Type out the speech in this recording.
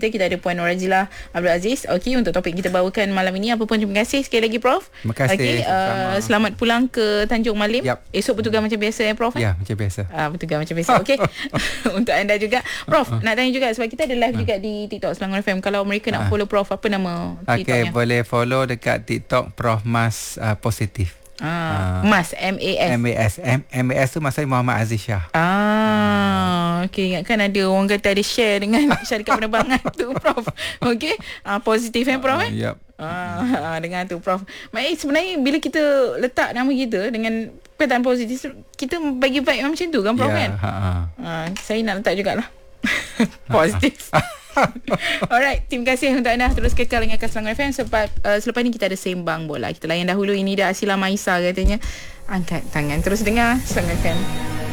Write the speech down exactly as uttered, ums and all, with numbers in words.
kita. Kita ada Puan Norazila Abdul Aziz. Okey, untuk topik kita bawakan malam ini. Apa pun terima kasih sekali lagi Prof. Terima kasih. Okey, uh, selamat pulang ke Tanjung Malim. Yep. Esok bertugas macam biasa ya Prof. Ya, macam biasa. Ah, bertugas macam biasa. Okey. Untuk anda juga Prof, nak tanya juga sebab kita ada live juga di TikTok Selangor F M. Kalau mereka nak follow Prof, apa nama TikToknya? Okey, boleh follow dekat TikTok Prof Mas uh, Positif. Ah, uh, Mas M A S. M A S. M, M A S tu Mas saya Muhammad Aziz Shah. Ah, okey, ingatkan ada orang kata ada share dengan syarikat penerbangan tu Prof. Okey, ah, positif eh Prof eh? Yep. Ah, dengan tu Prof. Mak sebenarnya bila kita letak nama kita dengan perkataan positif, kita bagi vibe macam tu kan Prof yeah, kan? Ha, ha. Ah, saya nak letak jugalah. Positif. Alright, terima kasih untuk anda terus kekal dengan Selangor F M. Sebab uh, selepas ni kita ada sembang bola. Kita layan dahulu. Ini dah Asila Maisa katanya. Angkat tangan terus dengar Selangor F M.